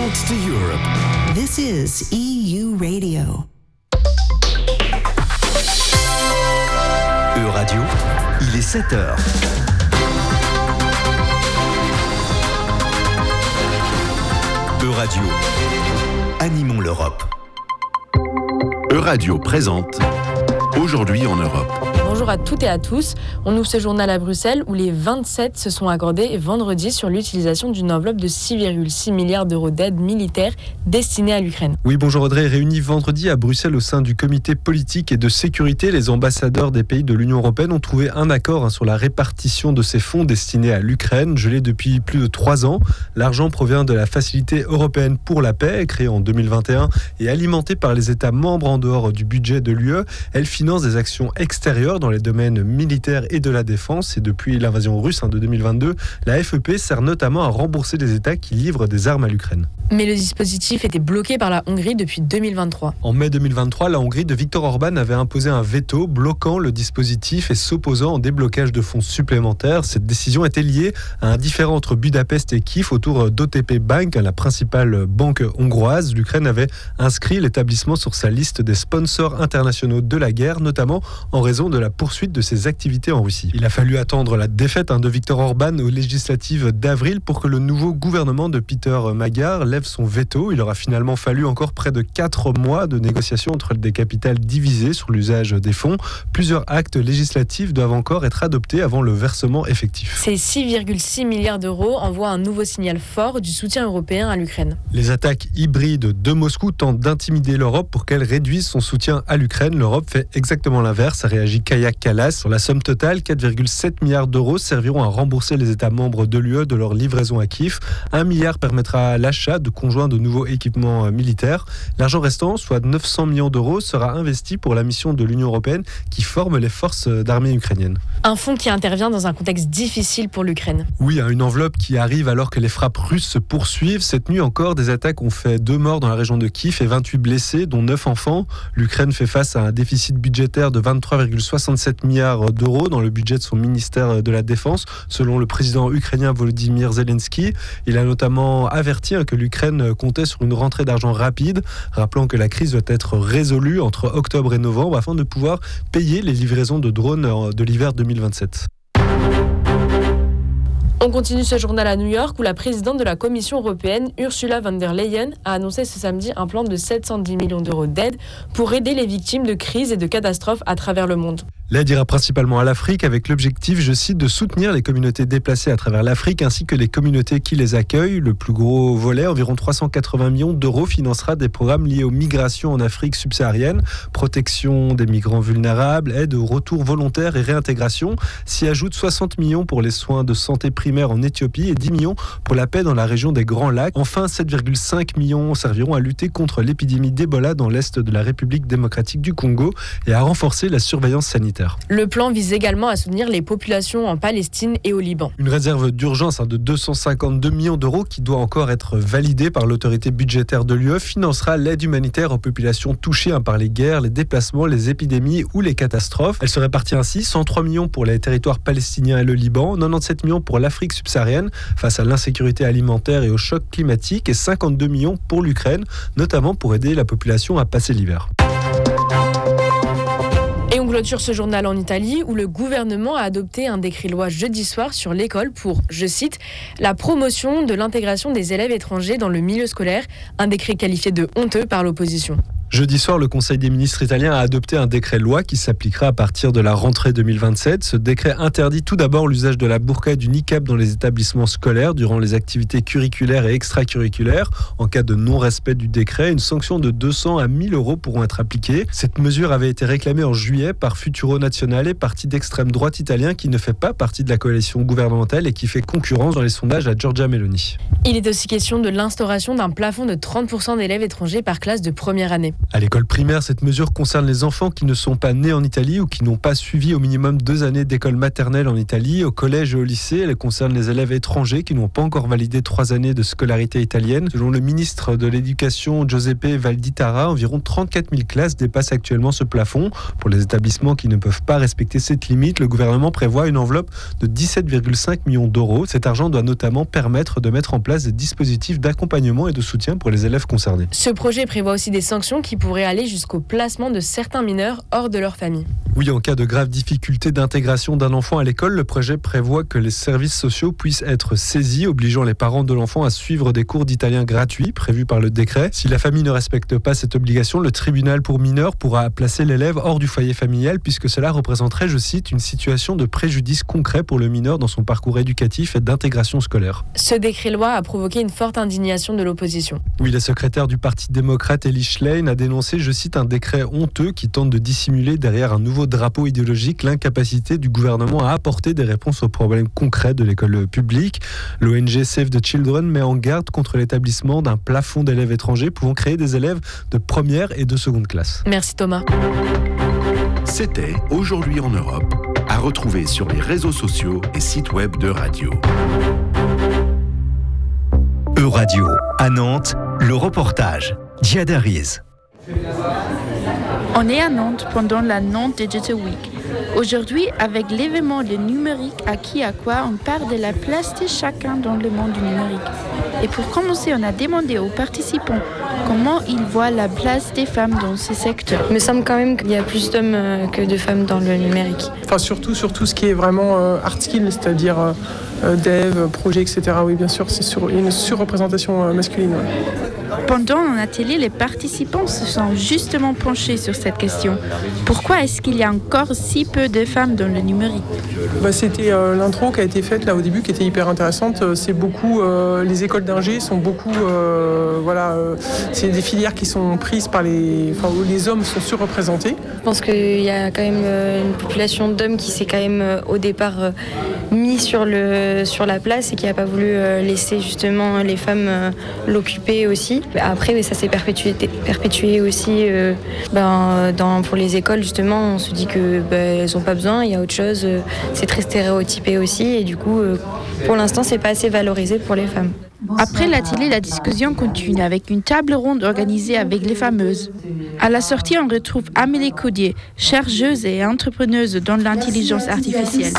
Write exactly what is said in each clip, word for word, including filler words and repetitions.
Route to Europe. This is E U Radio. E-Radio, il est sept heures. E-Radio, animons l'Europe. E-Radio présente Aujourd'hui en Europe. Bonjour à toutes et à tous. On ouvre ce journal à Bruxelles où les vingt-sept se sont accordés vendredi sur l'utilisation d'une enveloppe de six virgule six milliards d'euros d'aide militaire destinée à l'Ukraine. Oui, bonjour Audrey. Réunis vendredi à Bruxelles au sein du comité politique et de sécurité, les ambassadeurs des pays de l'Union européenne ont trouvé un accord hein, sur la répartition de ces fonds destinés à l'Ukraine, gelés depuis plus de trois ans. L'argent provient de la Facilité européenne pour la paix, créée en deux mille vingt et un et alimentée par les États membres en dehors du budget de l'U E. Elle finance des actions extérieures dans les domaines militaires et de la défense. Et depuis l'invasion russe hein, de deux mille vingt-deux, la F E P sert notamment à rembourser les États qui livrent des armes à l'Ukraine. Mais le dispositif était bloqué par la Hongrie depuis deux mille vingt-trois. En mai deux mille vingt-trois, la Hongrie de Viktor Orban avait imposé un veto bloquant le dispositif et s'opposant au déblocage de fonds supplémentaires. Cette décision était liée à un différend entre Budapest et Kiev autour d'O T P Bank, la principale banque hongroise. L'Ukraine avait inscrit l'établissement sur sa liste des sponsors internationaux de la guerre, notamment en raison de la poursuite de ses activités en Russie. Il a fallu attendre la défaite hein, de Viktor Orban aux législatives d'avril pour que le nouveau gouvernement de Peter Magyar lève son veto. Il aura finalement fallu encore près de quatre mois de négociations entre des capitales divisées sur l'usage des fonds. Plusieurs actes législatifs doivent encore être adoptés avant le versement effectif. Ces six virgule six milliards d'euros envoient un nouveau signal fort du soutien européen à l'Ukraine. Les attaques hybrides de Moscou tentent d'intimider l'Europe pour qu'elle réduise son soutien à l'Ukraine. L'Europe fait exactement l'inverse, a réagi Kaja Kallas. Sur la somme totale, quatre virgule sept milliards d'euros serviront à rembourser les États membres de l'U E de leur livraison à Kiev. Un milliard permettra l'achat de conjoints de nouveaux équipements militaires. L'argent restant, soit neuf cents millions d'euros, sera investi pour la mission de l'Union européenne qui forme les forces d'armée ukrainiennes. Un fonds qui intervient dans un contexte difficile pour l'Ukraine. Oui, une enveloppe qui arrive alors que les frappes russes se poursuivent. Cette nuit encore, des attaques ont fait deux morts dans la région de Kiev et vingt-huit blessés, dont neuf enfants. L'Ukraine fait face à un déficit budgétaire de vingt-trois virgule soixante-sept milliards d'euros dans le budget de son ministère de la Défense, selon le président ukrainien Volodymyr Zelensky. Il a notamment averti que l'Ukraine comptait sur une rentrée d'argent rapide, rappelant que la crise doit être résolue entre octobre et novembre afin de pouvoir payer les livraisons de drones de l'hiver deux mille vingt-sept. On continue ce journal à New York où la présidente de la Commission européenne, Ursula von der Leyen, a annoncé ce samedi un plan de sept cent dix millions d'euros d'aide pour aider les victimes de crises et de catastrophes à travers le monde. L'aide ira principalement à l'Afrique avec l'objectif, je cite, de soutenir les communautés déplacées à travers l'Afrique ainsi que les communautés qui les accueillent. Le plus gros volet, environ trois cent quatre-vingts millions d'euros, financera des programmes liés aux migrations en Afrique subsaharienne, protection des migrants vulnérables, aide au retour volontaire et réintégration. S'y ajoutent soixante millions pour les soins de santé primaire en Éthiopie et dix millions pour la paix dans la région des Grands Lacs. Enfin, sept virgule cinq millions serviront à lutter contre l'épidémie d'Ebola dans l'est de la République démocratique du Congo et à renforcer la surveillance sanitaire. Le plan vise également à soutenir les populations en Palestine et au Liban. Une réserve d'urgence hein, de deux cent cinquante-deux millions d'euros qui doit encore être validée par l'autorité budgétaire de l'U E financera l'aide humanitaire aux populations touchées hein, par les guerres, les déplacements, les épidémies ou les catastrophes. Elle se répartit ainsi cent trois millions pour les territoires palestiniens et le Liban, quatre-vingt-dix-sept millions pour l'Afrique subsaharienne face à l'insécurité alimentaire et au choc climatique et cinquante-deux millions pour l'Ukraine, notamment pour aider la population à passer l'hiver. Et on clôture ce journal en Italie où le gouvernement a adopté un décret-loi jeudi soir sur l'école pour, je cite, la promotion de l'intégration des élèves étrangers dans le milieu scolaire, un décret qualifié de honteux par l'opposition. Jeudi soir, le Conseil des ministres italien a adopté un décret-loi qui s'appliquera à partir de la rentrée deux mille vingt-sept. Ce décret interdit tout d'abord l'usage de la burqa et du niqab dans les établissements scolaires durant les activités curriculaires et extracurriculaires. En cas de non-respect du décret, une sanction de deux cents à mille euros pourront être appliquées. Cette mesure avait été réclamée en juillet par Futuro Nazionale, parti d'extrême droite italien qui ne fait pas partie de la coalition gouvernementale et qui fait concurrence dans les sondages à Giorgia Meloni. Il est aussi question de l'instauration d'un plafond de trente pour cent d'élèves étrangers par classe de première année. À l'école primaire, cette mesure concerne les enfants qui ne sont pas nés en Italie ou qui n'ont pas suivi au minimum deux années d'école maternelle en Italie. Au collège et au lycée, elle concerne les élèves étrangers qui n'ont pas encore validé trois années de scolarité italienne. Selon le ministre de l'Éducation, Giuseppe Valditara, environ trente-quatre mille classes dépassent actuellement ce plafond. Pour les établissements qui ne peuvent pas respecter cette limite, le gouvernement prévoit une enveloppe de dix-sept virgule cinq millions d'euros. Cet argent doit notamment permettre de mettre en place des dispositifs d'accompagnement et de soutien pour les élèves concernés. Ce projet prévoit aussi des sanctions qui pourraient aller jusqu'au placement de certains mineurs hors de leur famille. Oui, en cas de grave difficulté d'intégration d'un enfant à l'école, le projet prévoit que les services sociaux puissent être saisis, obligeant les parents de l'enfant à suivre des cours d'italien gratuits prévus par le décret. Si la famille ne respecte pas cette obligation, le tribunal pour mineurs pourra placer l'élève hors du foyer familial puisque cela représenterait, je cite, une situation de préjudice concret pour le mineur dans son parcours éducatif et d'intégration scolaire. Ce décret-loi a provoqué une forte indignation de l'opposition. Oui, la secrétaire du Parti démocrate Elly Schlein a dénoncé, je cite, un décret honteux qui tente de dissimuler derrière un nouveau drapeau idéologique l'incapacité du gouvernement à apporter des réponses aux problèmes concrets de l'école publique. L'O N G Save the Children met en garde contre l'établissement d'un plafond d'élèves étrangers pouvant créer des élèves de première et de seconde classe. Merci Thomas. C'était Aujourd'hui en Europe, à retrouver sur les réseaux sociaux et sites web de radio. Euradio, à Nantes, le reportage. Jihad Ariz. On est à Nantes pendant la Nantes Digital Week. Aujourd'hui, avec l'événement Le numérique à qui à quoi, on parle de la place de chacun dans le monde du numérique. Et pour commencer, on a demandé aux participants comment ils voient la place des femmes dans ces secteurs. Il me semble quand même qu'il y a plus d'hommes que de femmes dans le numérique. Enfin, surtout sur tout ce qui est vraiment euh, hard skill, c'est-à-dire euh, dev, projet, et cetera. Oui, bien sûr, c'est sur, une surreprésentation euh, masculine. Ouais. Pendant un atelier, les participants se sont justement penchés sur cette question. Pourquoi est-ce qu'il y a encore si peu de femmes dans le numérique ? Bah, c'était euh, l'intro qui a été faite là au début, qui était hyper intéressante. C'est beaucoup, euh, les écoles d'ingé sont beaucoup, euh, voilà, euh, c'est des filières qui sont prises par les, enfin, où les hommes sont surreprésentés. Je pense qu'il y a quand même une population d'hommes qui s'est quand même au départ mis sur le sur la place et qui n'a pas voulu laisser justement les femmes l'occuper aussi. Après, ça s'est perpétué, perpétué aussi euh, ben, dans, pour les écoles, justement, on se dit qu'elles ben, n'ont pas besoin, il y a autre chose, euh, c'est très stéréotypé aussi, et du coup, euh, pour l'instant, c'est pas assez valorisé pour les femmes. Après l'atelier, la discussion continue avec une table ronde organisée avec les fameuses. À la sortie, on retrouve Amélie Caudier, chercheuse et entrepreneuse dans l'intelligence artificielle.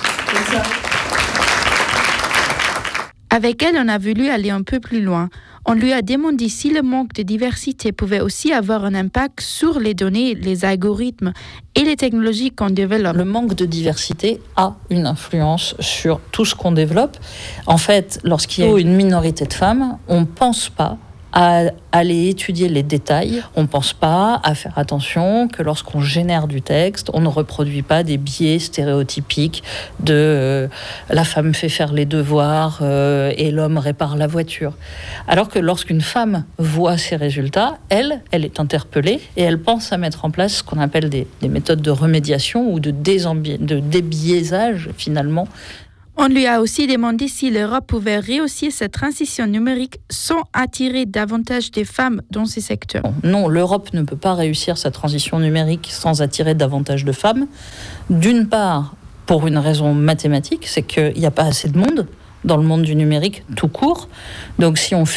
Avec elle, on a voulu aller un peu plus loin. On lui a demandé si le manque de diversité pouvait aussi avoir un impact sur les données, les algorithmes et les technologies qu'on développe. Le manque de diversité a une influence sur tout ce qu'on développe. En fait, lorsqu'il y a une minorité de femmes, on ne pense pas à aller étudier les détails. On ne pense pas à faire attention que lorsqu'on génère du texte, on ne reproduit pas des biais stéréotypiques de euh, la femme fait faire les devoirs euh, et l'homme répare la voiture. Alors que lorsqu'une femme voit ces résultats, elle, elle est interpellée et elle pense à mettre en place ce qu'on appelle des, des méthodes de remédiation ou de, désambi- de débiaisage finalement. On lui a aussi demandé si l'Europe pouvait réussir cette transition numérique sans attirer davantage de femmes dans ces secteurs. Non, l'Europe ne peut pas réussir sa transition numérique sans attirer davantage de femmes. D'une part, pour une raison mathématique, c'est qu'il n'y a pas assez de monde dans le monde du numérique tout court. Donc si on